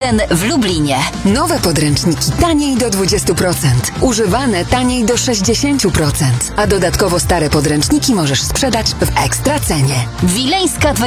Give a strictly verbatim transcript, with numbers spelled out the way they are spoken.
jeden w Lublinie. Nowe podręczniki taniej do dwudziestu procent. Używane taniej do sześćdziesięciu procent. A dodatkowo stare podręczniki możesz sprzedać w ekstra cenie. Wileńska dwadzieścia